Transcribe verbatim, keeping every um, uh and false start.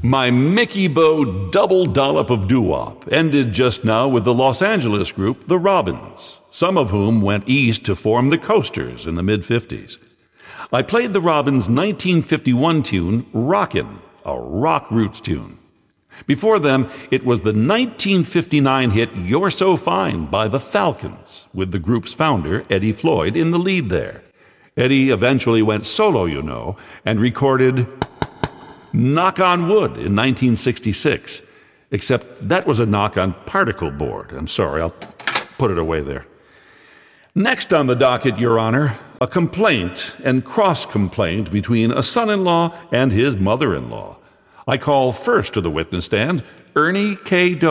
My Mickey Bo double dollop of doo-wop ended just now with the Los Angeles group The Robins, some of whom went east to form the Coasters in the mid-fifties. I played the Robins' nineteen fifty-one tune, Rockin', a rock roots tune. Before them, it was the nineteen fifty-nine hit You're So Fine by the Falcons, with the group's founder, Eddie Floyd, in the lead there. Eddie eventually went solo, you know, and recorded Knock on Wood in nineteen sixty-six, except that was a knock on particle board. I'm sorry, I'll put it away there. Next on the docket, Your Honor, a complaint and cross-complaint between a son-in-law and his mother-in-law. I call first to the witness stand Ernie K. Doe.